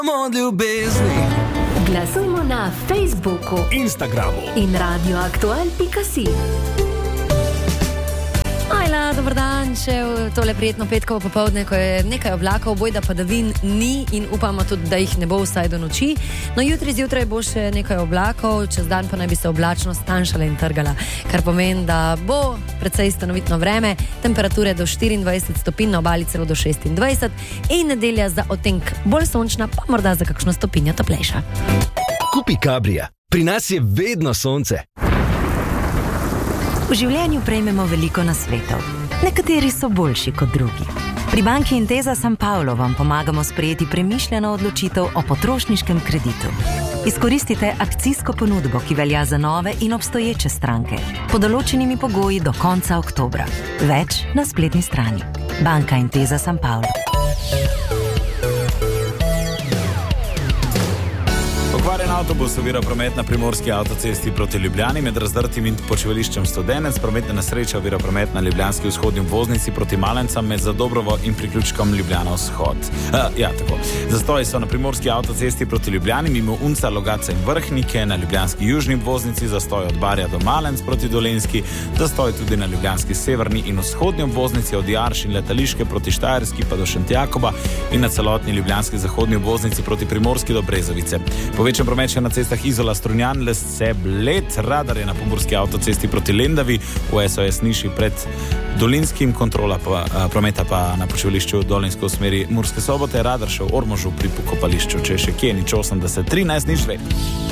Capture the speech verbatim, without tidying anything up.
Od ljubezni. Glasujmo na Facebooku, Instagramu in radioaktual pika si. Ajla, dober dan, še tole prijetno petkovo popoldne, ko je nekaj oblakov, bojda padavin ni in upamo tudi, da jih ne bo vsaj do noči. No, jutri zjutraj bo še nekaj oblakov, čez dan pa naj bi se oblačnost tanjšala in trgala, kar pomeni, da bo precej stanovitno vreme, temperature do štiriindvajset stopinj, na obali celo do šestindvajset in nedelja za odtenek bolj sončna, pa morda za kakšno stopinjo toplejša. Kupi Cabrija. Pri nas je vedno sonce. V življenju prejmemo veliko nasvetov. Nekateri so boljši kot drugi. Pri banki Intesa San Paolo vam pomagamo sprejeti premišljeno odločitev o potrošniškem kreditu. Izkoristite akcijsko ponudbo, ki velja za nove in obstoječe stranke, pod določenimi pogoji do konca oktobra. Več na spletni strani. Banka Intesa San Paolo. Pokvarjen avtobus ovira promet na primorski avtocesti proti Ljubljani med Razdrtim in počivališčem Studenec. Prometna nesreča ovira promet na ljubljanski vzhodni obvoznici proti Malencam med Zadobrovo in priključkom Ljubljana vzhod. Uh, ja, tako. Zastoji so na primorski avtocesti proti Ljubljani mimo Unca, Logatca in Vrhnike, na ljubljanski južni obvoznici zastoj od Barja do Malenc proti Dolenjski, zastoj tudi na ljubljanski severni in vzhodni obvoznici od Jarš in Letališke proti Štajerski pa do Šentjakoba in na celotni ljubljanski zahodni obvoznici proti Primorski do Brezovice. Povečan promet še na cestah Izola, Strunjan, Lesce, Bled, radar je na pomurski avtocesti proti Lendavi, v S O S Niši pred Dolinskim, kontrola pa, prometa pa na počivališču Dolenjsko v smeri Murske Sobote, radar še v Ormožu pri pokopališču, če še kje, nič osemdeset, trinajst, nič dve.